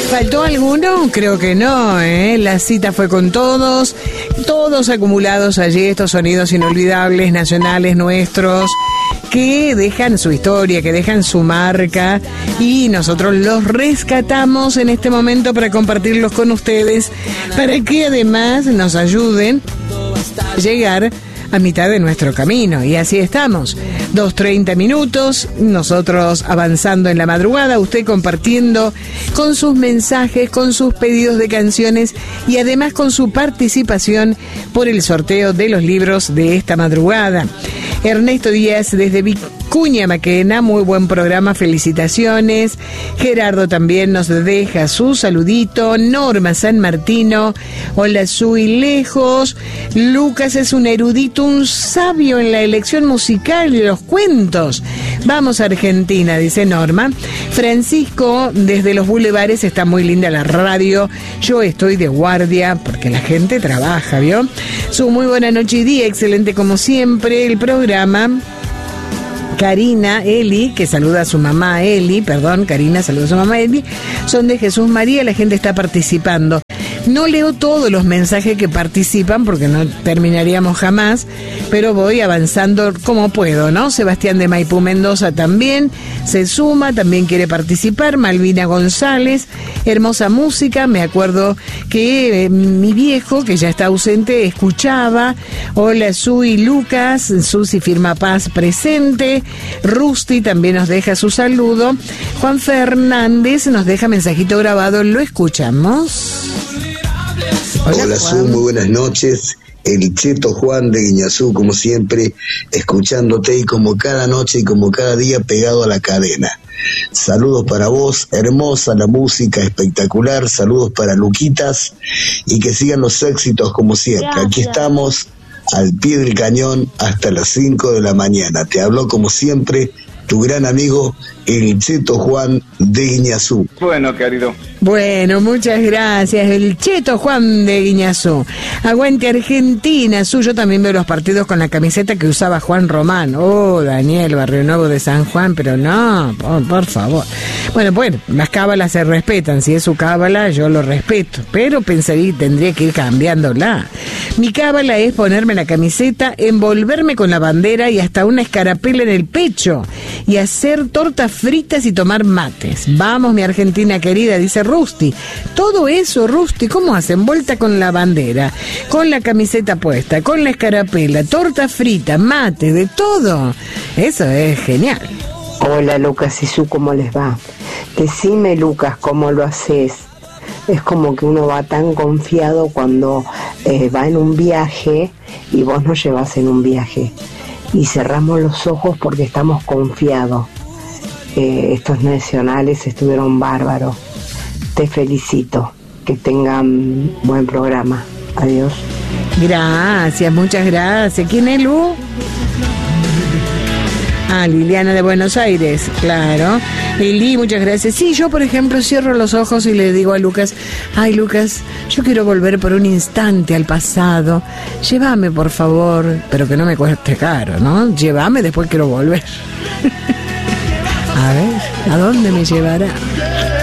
¿Faltó alguno? Creo que no, ¿eh? La cita fue con todos acumulados allí, estos sonidos inolvidables, nacionales nuestros, que dejan su historia, que dejan su marca, y nosotros los rescatamos en este momento para compartirlos con ustedes, para que además nos ayuden a llegar a mitad de nuestro camino. Y así estamos, 2:30 minutos, nosotros avanzando en la madrugada, usted compartiendo con sus mensajes, con sus pedidos de canciones y además con su participación por el sorteo de los libros de esta madrugada. Ernesto Díaz desde Vicuña Maquena, muy buen programa, felicitaciones. Gerardo también nos deja su saludito. Norma San Martino, hola Sui lejos. Lucas es un erudito, un sabio en la elección musical y los cuentos. Vamos a Argentina, dice Norma. Francisco desde los Bulevares, está muy linda la radio. Yo estoy de guardia porque la gente trabaja, ¿vio? Su muy buena noche y día, excelente como siempre el programa. Karina, Eli, que saluda a su mamá Eli, Karina saluda a su mamá Eli, son de Jesús María, la gente está participando. No leo todos los mensajes que participan porque no terminaríamos jamás, pero voy avanzando como puedo, ¿no? Sebastián de Maipú Mendoza también se suma, también quiere participar. Malvina González, hermosa música, me acuerdo que mi viejo, que ya está ausente, escuchaba. Hola Sui Lucas, Susi Firma Paz presente. Rusty también nos deja su saludo. Juan Fernández nos deja mensajito grabado, lo escuchamos. Hola Su, muy buenas noches. El Cheto Juan de Guiñazú, como siempre, escuchándote y como cada noche y como cada día pegado a la cadena. Saludos para vos, hermosa la música, espectacular. Saludos para Luquitas y que sigan los éxitos como siempre. Gracias. Aquí estamos al pie del cañón hasta las 5 de la mañana. Te habló como siempre tu gran amigo, el Cheto Juan de Guiñazú. Bueno, querido. Bueno, muchas gracias, el Cheto Juan de Guiñazú. Aguante Argentina, yo también veo los partidos con la camiseta que usaba Juan Román. Oh, Daniel, Barrio Nuevo de San Juan, pero no, por favor. Bueno, las cábalas se respetan, si es su cábala, yo lo respeto, pero pensaría, tendría que ir cambiándola. Mi cábala es ponerme la camiseta, envolverme con la bandera y hasta una escarapela en el pecho, y hacer tortas fritas y tomar mates. Vamos, mi Argentina querida, dice Rusty. Todo eso, Rusty, ¿cómo hacen? Vuelta con la bandera, con la camiseta puesta, con la escarapela, torta frita, mate, de todo. Eso es genial. Hola Lucas y Su, ¿cómo les va? Decime Lucas, ¿cómo lo haces? Es como que uno va tan confiado cuando va en un viaje y vos nos llevas en un viaje. Y cerramos los ojos porque estamos confiados. Estos nacionales estuvieron bárbaros. Te felicito. Que tengan buen programa. Adiós. Gracias, muchas gracias. ¿Quién es Lu? Ah, Liliana de Buenos Aires, claro. Lili, muchas gracias. Sí, yo por ejemplo cierro los ojos y le digo a Lucas, ay Lucas, yo quiero volver por un instante al pasado. Llévame por favor, pero que no me cueste caro, ¿no? Llévame, después quiero volver. A ver, ¿a dónde me llevará?